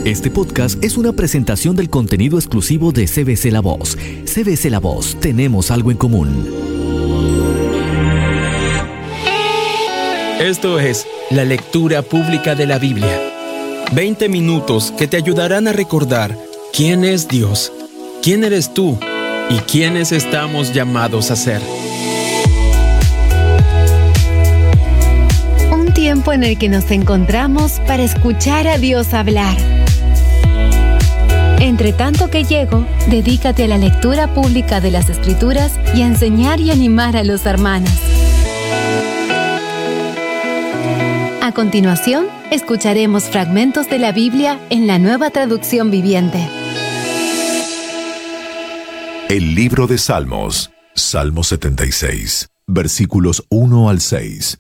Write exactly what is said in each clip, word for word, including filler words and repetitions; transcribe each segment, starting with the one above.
Este podcast es una presentación del contenido exclusivo de C B C La Voz. C B C La Voz, tenemos algo en común. Esto es la lectura pública de la Biblia. veinte minutos que te ayudarán a recordar quién es Dios, quién eres tú y quiénes estamos llamados a ser. Un tiempo en el que nos encontramos para escuchar a Dios hablar. Entre tanto que llego, dedícate a la lectura pública de las Escrituras y a enseñar y animar a los hermanos. A continuación, escucharemos fragmentos de la Biblia en la Nueva Traducción Viviente. El libro de Salmos, Salmo setenta y seis, versículos uno al seis.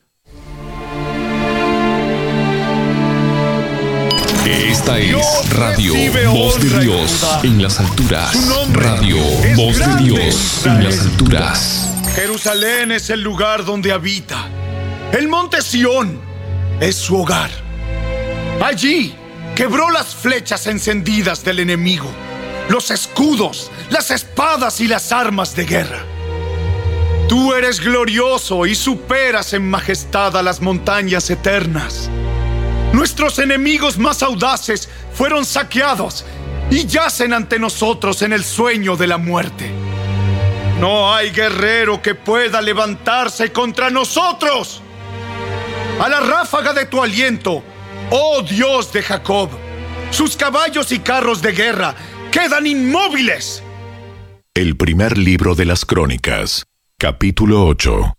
Esta es Radio Voz de Dios en las alturas. Radio Voz de Dios en las alturas. Jerusalén es el lugar donde habita. El monte Sión es su hogar. Allí quebró las flechas encendidas del enemigo, los escudos, las espadas y las armas de guerra. Tú eres glorioso y superas en majestad a las montañas eternas. Nuestros enemigos más audaces fueron saqueados y yacen ante nosotros en el sueño de la muerte. No hay guerrero que pueda levantarse contra nosotros. A la ráfaga de tu aliento, oh Dios de Jacob, sus caballos y carros de guerra quedan inmóviles. El primer libro de las Crónicas, capítulo ocho.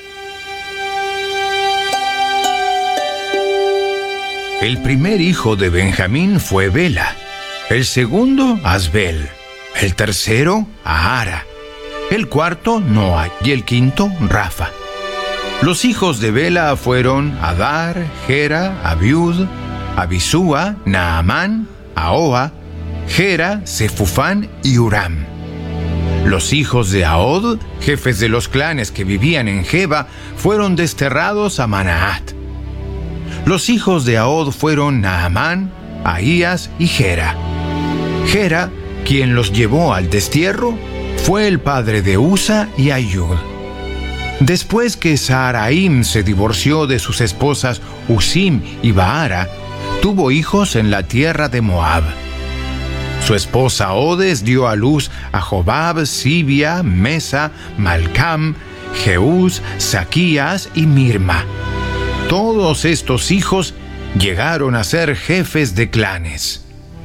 El primer hijo de Benjamín fue Bela, el segundo Asbel, el tercero Ahara, el cuarto Noa y el quinto Rafa. Los hijos de Bela fueron Adar, Gera, Abiud, Abisúa, Naamán, Ahoa, Gera, Sefufán y Uram. Los hijos de Ahod, jefes de los clanes que vivían en Geba, fueron desterrados a Manaat. Los hijos de Ahod fueron Naamán, Ahías y Gera. Gera, quien los llevó al destierro, fue el padre de Usa y Ayud. Después que Saharaim se divorció de sus esposas Usim y Baara, tuvo hijos en la tierra de Moab. Su esposa Odes dio a luz a Jobab, Sibia, Mesa, Malcam, Jeús, Saquías y Mirma. Todos estos hijos llegaron a ser jefes de clanes.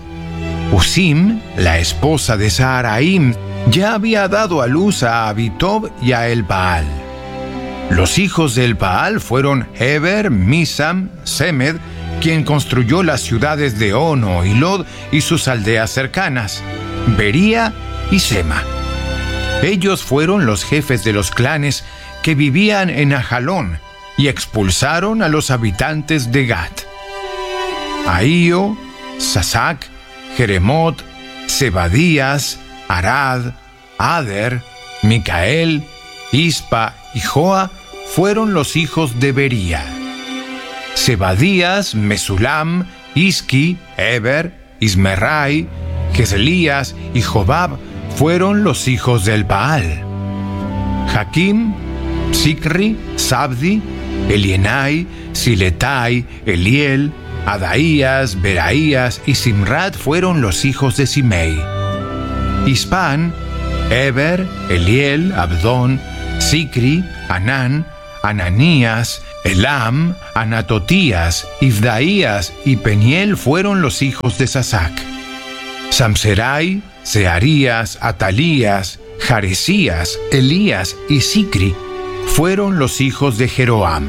Usim, la esposa de Saharaim, ya había dado a luz a Abitob y a Elbaal. Los hijos de Elbaal fueron Heber, Misam, Semed, quien construyó las ciudades de Ono y Lod y sus aldeas cercanas, Bería y Sema. Ellos fueron los jefes de los clanes que vivían en Ajalón y expulsaron a los habitantes de Gat. Ahío, Sasac, Jeremot, Zebadías, Arad, Ader, Micael, Ispa y Joa fueron los hijos de Bería. Zebadías, Mesulam, Isqui, Eber, Ismerai, Geselías y Jobab fueron los hijos del Baal. Jaquim, Sicri, Sabdi, Elienai, Siletai, Eliel, Adaías, Beraías y Simrat fueron los hijos de Simei. Ispan, Eber, Eliel, Abdón, Sicri, Anán, Ananías, Elam, Anatotías, Ifdaías y Peniel fueron los hijos de Sasac. Samserai, Searías, Atalías, Jaresías, Elías y Sicri fueron los hijos de Jeroam.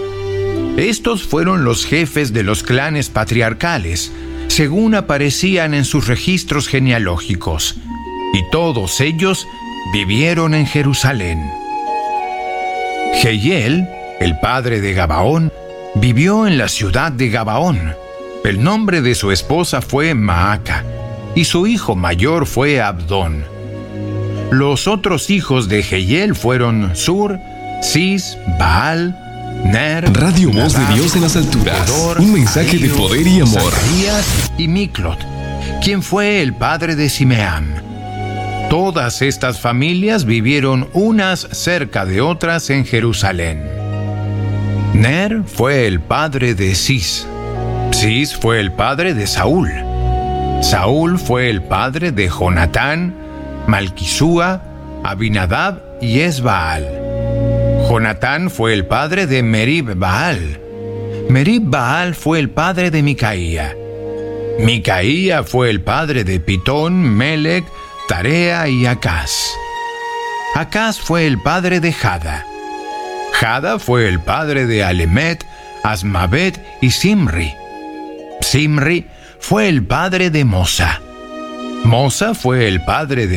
Estos fueron los jefes de los clanes patriarcales, según aparecían en sus registros genealógicos, y todos ellos vivieron en Jerusalén. Jehiel, el padre de Gabaón, vivió en la ciudad de Gabaón. El nombre de su esposa fue Maaca, y su hijo mayor fue Abdón. Los otros hijos de Jehiel fueron Sur, Cis, Baal, Ner, Radio Voz de Nadab, Dios en las alturas. Gedor, Un mensaje de Ahío, poder y amor. Zacarías y Miclot, quien fue el padre de Simeam. Todas estas familias vivieron unas cerca de otras en Jerusalén. Ner fue el padre de Cis. Cis fue el padre de Saúl. Saúl fue el padre de Jonatán, Malquisúa, Abinadab y Esbaal. Jonatán fue el padre de Merib Baal. Merib Baal fue el padre de Micaía. Micaía fue el padre de Pitón, Melec, Tarea y Acaz. Acaz fue el padre de Jada. Jada fue el padre de Alemet, Asmavet y Simri. Simri fue el padre de Mosa. Mosa fue el padre de